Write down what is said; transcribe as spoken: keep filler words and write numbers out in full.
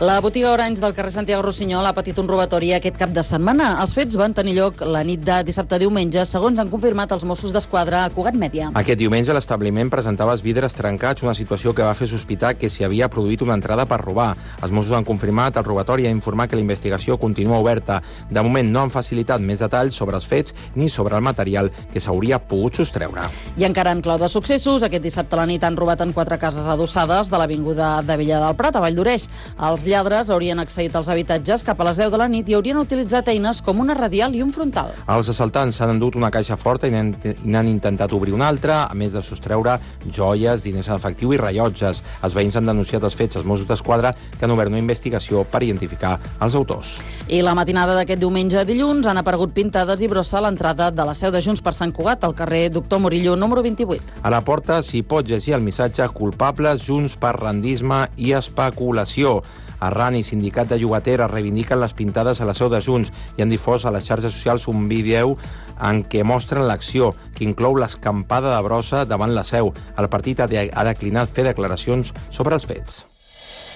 La botiga Orange del carrer Santiago Rossinyol ha patit un robatori aquest cap de setmana. Els fets van tenir lloc la nit de dissabte a diumenge, segons han confirmat els Mossos d'Esquadra a Cugat Mèdia. Aquest diumenge l'establiment presentava els vidres trencats, una situació que va fer sospitar que s'hi havia produït una entrada per robar. Els Mossos han confirmat el robatori i han informat que la investigació continua oberta. De moment no han facilitat més detalls sobre els fets ni sobre el material que s'hauria pogut sostreure. I encara en clau de successos, aquest dissabte a la nit han robat en quatre cases adossades de l'avinguda de Villa del Prat, a Valldoreix. Els lladres haurien accedit als habitatges cap a les deu de la nit i haurien utilitzat eines com una radial i un frontal. Els assaltants s'han endut una caixa forta i n'han intentat obrir una altra, a més de sostreure joies, diners en efectiu i rellotges. Els veïns han denunciat els fets als Mossos d'Esquadra, que han obert una investigació per identificar els autors. I la matinada d'aquest diumenge a dilluns han aparegut pintades i brossa a l'entrada de la seu de Junts per Sant Cugat, al carrer Doctor Murillo, número vint-i-vuit. A la porta s'hi pot llegir el missatge "Culpables Junts per rendisme i especulació". Arran i Sindicat de Llogateres reivindiquen les pintades a la seu de Junts i han difós a les xarxes socials un vídeo en què mostren l'acció, que inclou l'escampada de brossa davant la seu. El partit ha declinat fer declaracions sobre els fets.